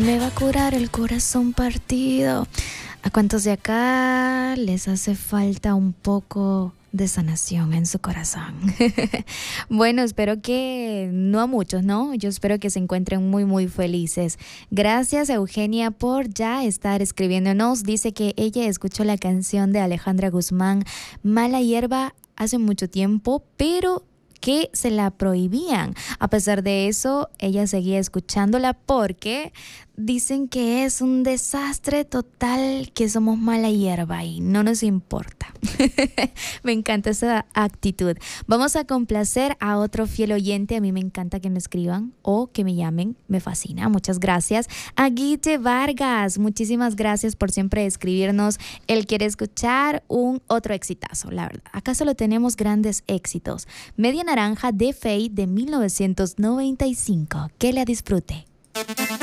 Me va a curar el corazón partido. ¿A cuántos de acá les hace falta un poco de sanación en su corazón? Bueno, espero que no a muchos, ¿no? Yo espero que se encuentren muy, muy felices. Gracias, Eugenia, por ya estar escribiéndonos. Dice que ella escuchó la canción de Alejandra Guzmán, Mala Hierba, hace mucho tiempo, pero que se la prohibían. A pesar de eso, ella seguía escuchándola porque dicen que es un desastre total, que somos mala hierba y no nos importa. Me encanta esa actitud. Vamos a complacer a otro fiel oyente. A mí me encanta que me escriban o que me llamen. Me fascina. Muchas gracias. A Guille Vargas, muchísimas gracias por siempre escribirnos. Él quiere escuchar un otro exitazo, la verdad. Acá solo tenemos grandes éxitos. Media Naranja de Fate de 1995. Que la disfrute.